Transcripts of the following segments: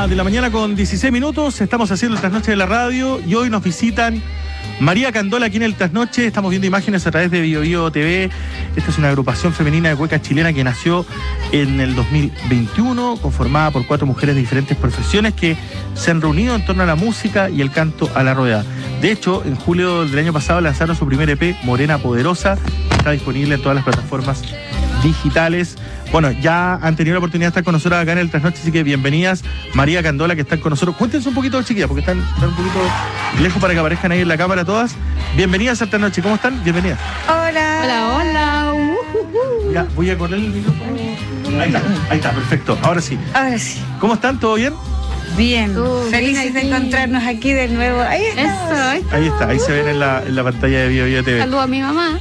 de la mañana con 16 minutos. Estamos haciendo el Trasnoche de la radio y hoy nos visitan María Candola aquí en el Trasnoche. Estamos viendo imágenes a través de BioBio TV. Esta es una agrupación femenina de cueca chilena que nació en el 2021, conformada por 4 mujeres de diferentes profesiones que se han reunido en torno a la música y el canto a la rueda. De hecho, en julio del año pasado lanzaron su primer EP, Morena Poderosa, que está disponible en todas las plataformas digitales. Bueno, ya han tenido la oportunidad de estar con nosotros acá en el Trasnoche, así que bienvenidas, María Candola, que están con nosotros. Cuéntense un poquito, chiquillas, porque están un poquito lejos para que aparezcan ahí en la cámara todas. Bienvenidas al Trasnoche, ¿cómo están? Bienvenidas. Hola. Hola, hola. Ya, voy a correr el micrófono. Ahí está, perfecto. Ahora sí. Ahora sí. ¿Cómo están? ¿Todo bien? Bien. Bien Felices de aquí. encontrarnos aquí de nuevo. Ahí estamos. Eso. Ahí está, ahí se ven en la pantalla de BioBio TV. Saludo a mi mamá.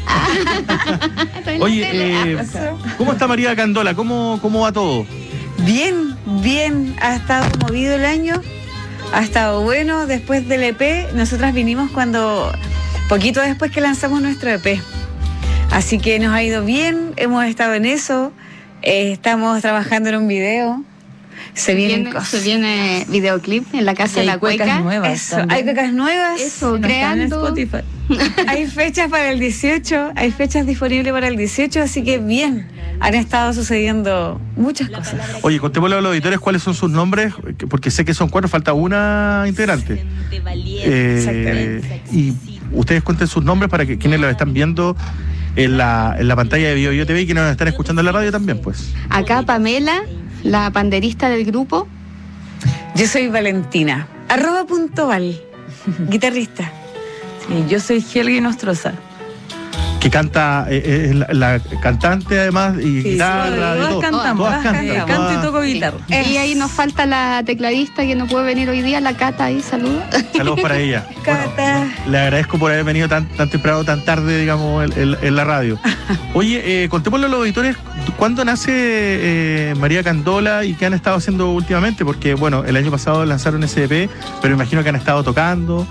Oye, ¿cómo está María Candola? ¿Cómo va todo? Bien, bien. Ha estado movido el año. Ha estado bueno. Después del EP, nosotras vinimos poquito después que lanzamos nuestro EP. Así que nos ha ido bien. Hemos estado en eso. Estamos trabajando en un video. Se viene videoclip en la Casa de la Cueca. Eso, hay cuecas nuevas. Eso, creando. Hay fechas para el 18, hay fechas disponibles para el 18, así que bien, han estado sucediendo muchas cosas. Oye, contémosle a los auditores cuáles son sus nombres, porque sé que son 4, falta una integrante. Exactamente. Y ustedes cuenten sus nombres para que quienes los están viendo en la pantalla de BioBio TV y quienes nos están escuchando en la radio también, pues. Acá Pamela, la panderista del grupo. Yo soy Valentina, @puntoval, guitarrista. Y yo soy Helgi Nostroza. Que canta, es la cantante además, y Sí, guitarra, de Todas todo. cantamos, Todas cantan. canto y toco guitarra. Y ahí nos falta la tecladista que no puede venir hoy día, la Cata ahí, saludos. Saludos para ella. Cata. Bueno, le agradezco por haber venido tan temprano, tan tarde, digamos, en la radio. Oye, contémosle a los auditores, ¿cuándo nace María Candola y qué han estado haciendo últimamente? Porque, bueno, el año pasado lanzaron ese EP, pero imagino que han estado tocando.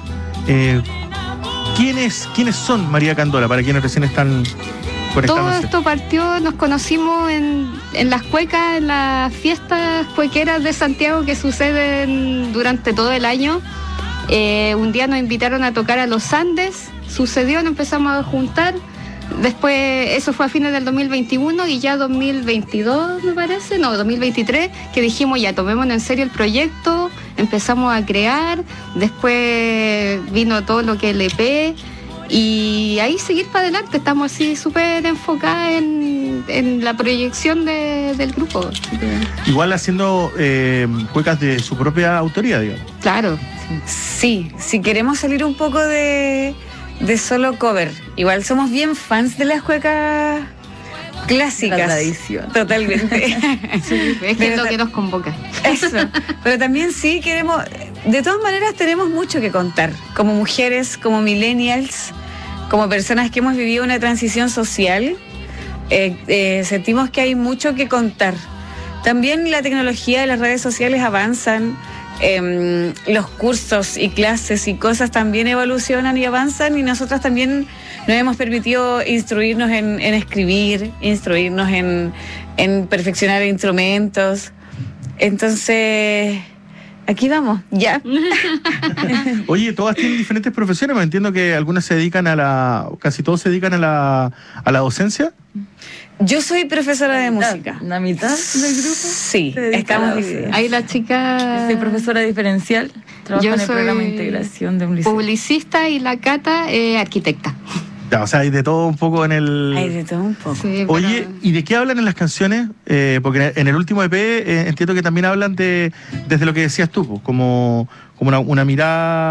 ¿Quiénes son María Candola, para quienes recién están Todo conectándose? esto partió, nos conocimos en las cuecas, en las fiestas cuequeras de Santiago que suceden durante todo el año. Un día nos invitaron a tocar a los Andes, sucedió, nos empezamos a juntar. Después, eso fue a fines del 2021 y ya 2022, me parece, no, 2023, que dijimos ya, tomémonos en serio el proyecto, empezamos a crear, después vino todo lo que es el EP y ahí seguir para adelante, estamos así súper enfocadas en la proyección del grupo. Igual haciendo cuecas de su propia autoría, digamos. Claro. Sí, si queremos salir un poco de solo cover, igual somos bien fans de las cuecas clásicas. La tradición. Totalmente. Es que es lo que nos convoca. Eso. Pero también sí queremos, de todas maneras tenemos mucho que contar, como mujeres, como millennials, como personas que hemos vivido una transición social, sentimos que hay mucho que contar. También la tecnología de las redes sociales avanzan, los cursos y clases y cosas también evolucionan y avanzan y nosotras también nos hemos permitido instruirnos en escribir, instruirnos en perfeccionar instrumentos. Entonces, aquí vamos, ya. Oye, todas tienen diferentes profesiones, me entiendo que algunas se dedican casi todos se dedican a la docencia. Yo soy profesora de música. ¿La mitad del grupo? Sí, se dedica a estamos la divididas. docencia. Ahí la chica... Yo soy profesora diferencial, trabajo Yo en el soy programa de integración de un liceo. publicista y la Cata, arquitecta. Ya, o sea, hay de todo un poco en el... Hay de todo un poco. Sí, Oye, pero- ¿y de qué hablan en las canciones? Porque en el último EP entiendo que también hablan desde lo que decías tú, pues, como una mirada